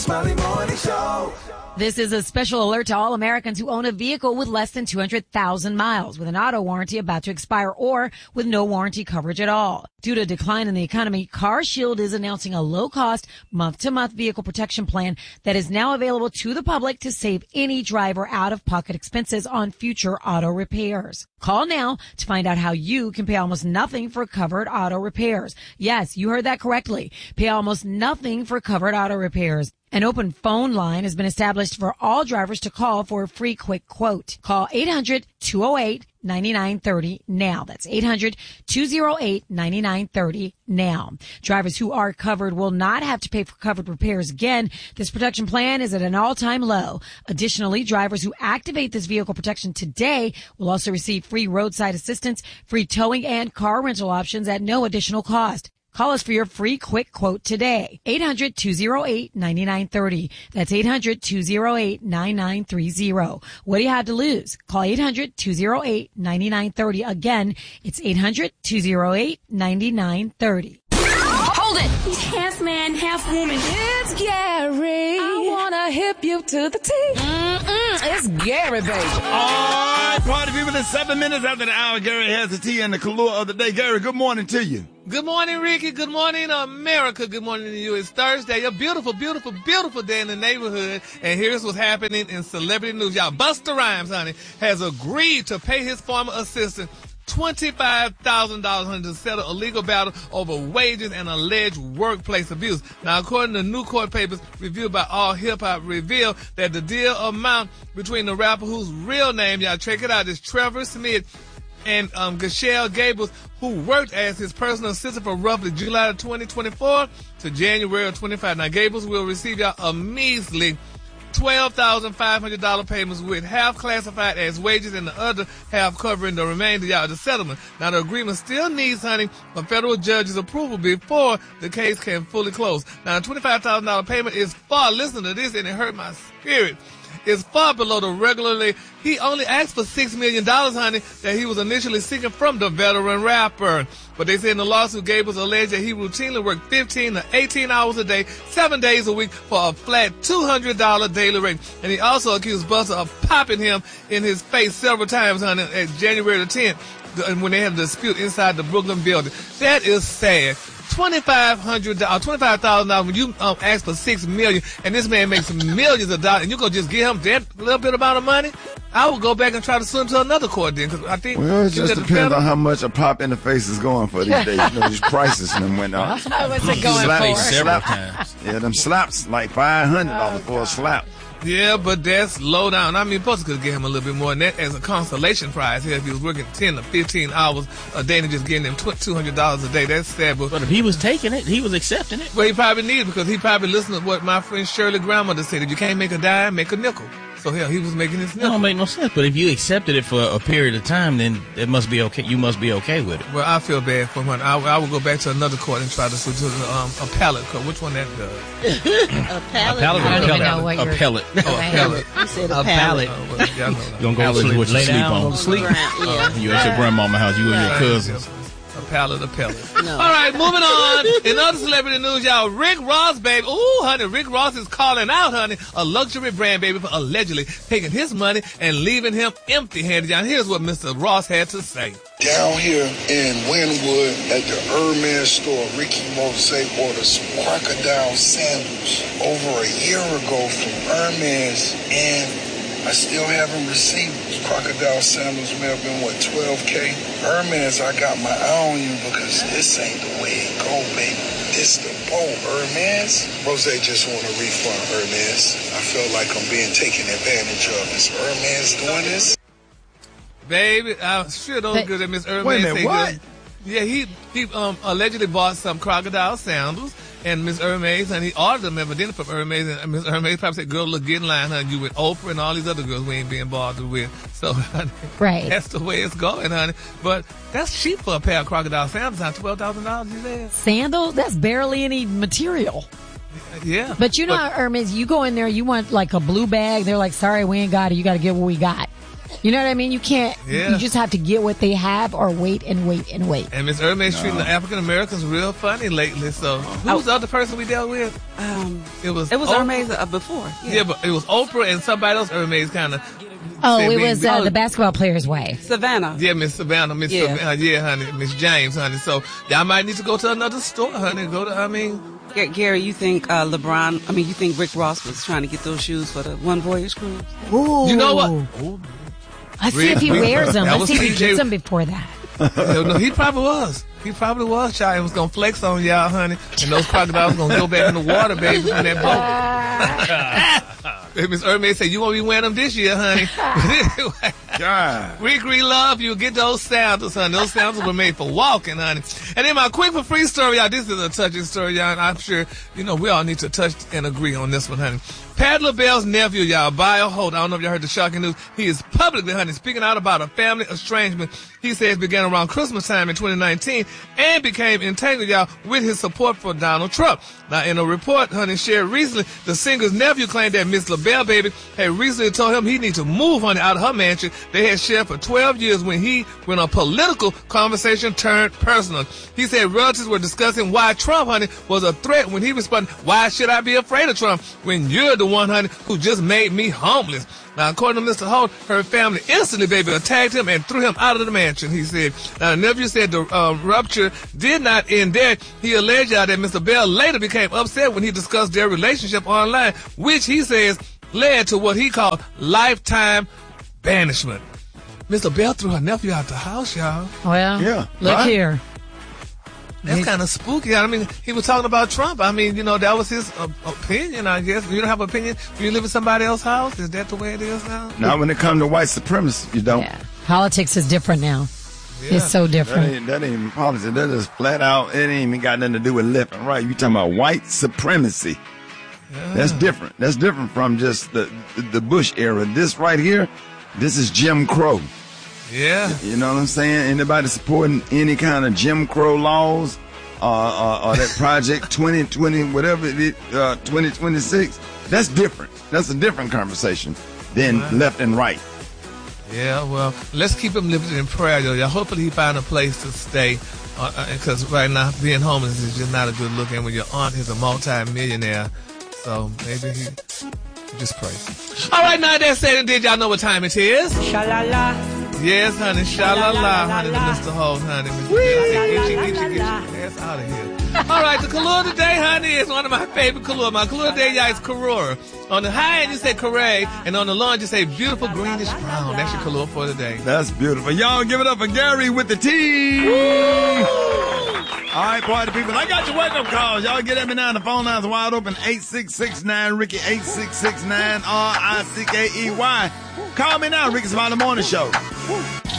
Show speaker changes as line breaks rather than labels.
Smiley Morning Show.
This is a special alert to all Americans who own a vehicle with less than 200,000 miles, with an auto warranty about to expire, or with no warranty coverage at all. Due to a decline in the economy, CarShield is announcing a low-cost, month-to-month vehicle protection plan that is now available to the public to save any driver out-of-pocket expenses on future auto repairs. Call now to find out how you can pay almost nothing for covered auto repairs. Yes, you heard that correctly. Pay almost nothing for covered auto repairs. An open phone line has been established for all drivers to call for a free quick quote. Call 800-208-9930 now. That's 800-208-9930 now. Drivers who are covered will not have to pay for covered repairs again. This protection plan is at an all-time low. Additionally, drivers who activate this vehicle protection today will also receive free roadside assistance, free towing, and car rental options at no additional cost. Call us for your free quick quote today. 800-208-9930. That's 800-208-9930. What do you have to lose? Call 800-208-9930. Again, it's 800-208-9930.
Hold it!
He's half man, half woman.
It's Gary.
I wanna hip you to the T.
It's Gary, baby.
All right, party people, it's 7 minutes after the hour. Gary has the tea and the Kahlua of the day. Gary, good morning to you.
Good morning, Ricky. Good morning, America. Good morning to you. It's Thursday, a beautiful, beautiful, beautiful day in the neighborhood. And here's what's happening in celebrity news. Y'all, Busta Rhymes, honey, has agreed to pay his former assistant $25,000, honey, to settle a legal battle over wages and alleged workplace abuse. Now, according to new court papers reviewed by All Hip Hop, reveal that the deal amount between the rapper whose real name, y'all check it out, is Trevor Smith, and Gashelle Gables, who worked as his personal assistant from roughly July of 2024 to January of 25. Now, Gables will receive y'all a measly $12,500 payments, with half classified as wages and the other half covering the remainder y'all of the settlement. Now, the agreement still needs, honey, a federal judge's approval before the case can fully close. Now, the $25,000 payment is far, listen to this and it hurt my spirit, is far below the regularly. He only asked for $6 million, honey, that he was initially seeking from the veteran rapper. But they say in the lawsuit, Gables alleged that he routinely worked 15 to 18 hours a day, 7 days a week for a flat $200 daily rate. And he also accused Busta of popping him in his face several times, honey, at January the 10th, when they had a dispute inside the Brooklyn building. That is sad. $25,000 when you ask for $6 million, and this man makes millions of dollars, and you go just give him that little bit amount of money. I would go back and try to sue him to another court then, because I think.
Well, it just depends on how much a pop in the face is going for these days. You know, these prices and went up.
What's it going for?
Several times. Yeah, them slaps like $500 for a slap.
Yeah, but that's low down. I mean, Busta could give him a little bit more than that as a consolation prize here if he was working 10 to 15 hours a day and just getting them $200 a day. That's sad. But
if he was taking it, he was accepting it.
Well, he probably needed, because he probably listened to what my friend Shirley grandmother said. If you can't make a dime, make a nickel. So hell, he was making his nickel.
That don't make no sense. But if you accepted it for a period of time, then it must be okay. You must be okay with it.
Well, I feel bad for him. I will go back to another court and try to sue to appellate court. Which one that does?
Appellate?
I
don't even know what you're...
Appellate.
Appellate.
You said appellate.
Y'all know
You gonna go to sleep with your sleep on.
Go to sleep. Yeah.
You at your grandmama's house. You and your cousins.
Appellate.
No.
All right, moving on. In other celebrity news, y'all, Rick Ross, baby. Ooh, honey, Rick Ross is calling out, honey, a luxury brand, baby, for allegedly taking his money and leaving him empty-handed. Y'all, here's what Mr. Ross had to say.
Down here in Wynwood at the Hermes store, Ricky Mose ordered some crocodile sandals over a year ago from Hermes, and I still haven't received those crocodile sandals. May have been, $12K? Hermes, I got my eye on you because this ain't the way it go, baby. This the boat, Hermes. Rose just want a refund, Hermes. I feel like I'm being taken advantage of. Is Hermes doing this?
Baby, I sure don't good at Miss Hermes.
Wait a minute, what?
Yeah, he allegedly bought some crocodile sandals, and Miss Hermes, and he ordered them evidently from Hermes, and Miss Hermes probably said, "Girl, look, get in line, honey. You with Oprah and all these other girls we ain't being bothered with." So, honey,
right,
that's the way it's going, honey. But that's cheap for a pair of crocodile sandals. $12,000, you said?
Sandals? That's barely any material.
Yeah.
But you know how Hermes, you go in there, you want like a blue bag. They're like, sorry, we ain't got it. You got to get what we got. You know what I mean? You can't.
Yeah.
You just have to get what they have, or wait and wait and wait.
And Miss Hermes treating the African Americans real funny lately. So who was the other person we dealt with? It was
Hermes before.
Yeah, but it was Oprah and somebody else. Hermes kind of.
Oh, it was the basketball player's wife.
Savannah.
Yeah, Miss Savannah, yeah, honey, Miss James, honey. So y'all might need to go to another store, honey.
Gary, you think you think Rick Ross was trying to get those shoes for the One Voyage cruise?
Ooh.
You know what?
Let's see if he wears them. Let's see if he gets them before that.
No, he probably was. He probably was, child. He was going to flex on y'all, honey. And those crocodiles going to go back in the water, baby, from that boat. Miss Hermes said, you won't be wearing them this year, honey.
God.
Rick, we love you. Get those sandals, honey. Those sandals were made for walking, honey. And then my quick for free story, y'all. This is a touching story, y'all. And I'm sure, we all need to touch and agree on this one, honey. Pat LaBelle's nephew, y'all, Bio Holt. I don't know if y'all heard the shocking news. He is publicly, honey, speaking out about a family estrangement he says began around Christmas time in 2019 and became entangled, y'all, with his support for Donald Trump. Now, in a report, honey, shared recently, the singer's nephew claimed that Miss LaBelle, baby, had recently told him he needs to move, honey, out of her mansion they had shared for 12 years when a political conversation turned personal. He said relatives were discussing why Trump, honey, was a threat when he responded, why should I be afraid of Trump when you're the one, honey, who just made me homeless? Now, according to Mr. Holt, her family instantly, baby, attacked him and threw him out of the mansion, he said. Now, the nephew said the rupture did not end there. He alleged that Mr. Bell later became upset when he discussed their relationship online, which he says led to what he called lifetime banishment. Mr. Bell threw her nephew out the house, y'all.
Well,
yeah,
look
right?
here.
That's kind of spooky. I mean, he was talking about Trump. I mean, that was his opinion, I guess. You don't have an opinion when you live in somebody else's house? Is that the way it is now?
Now, when it comes to white supremacy, you don't.
Yeah. Politics is different now. Yeah. It's so different.
That ain't even politics. That is flat out. It ain't even got nothing to do with left and right. You talking about white supremacy. Yeah. That's different. That's different from just the Bush era. This right here, this is Jim Crow.
Yeah.
You know what I'm saying? Anybody supporting any kind of Jim Crow laws or that Project 2020, whatever it is, 2026, that's different. That's a different conversation than left and right.
Yeah, well, let's keep him lifted in prayer, y'all. Hopefully he find a place to stay because right now being homeless is just not a good look. And when your aunt is a multi-millionaire, so maybe he just pray. All right, now that said and did, y'all know what time it is?
Sha-la-la.
Yes, honey, sha-la-la, honey, to Mr. Holt, honey. Get your ass out of here. All right, the color today, honey, is one of my favorite color. My color today, y'all, is Karora. On the high end, you say Corée, and on the low end, you say beautiful greenish brown. That's your color for today.
That's beautiful. Y'all give it up for Gary with the T. All right, party people. I got your wake-up calls. Y'all get at me now. The phone line's wide open. 8669 Ricky, 8669 RICKEY. Call me now, Ricky Smiley Morning Show.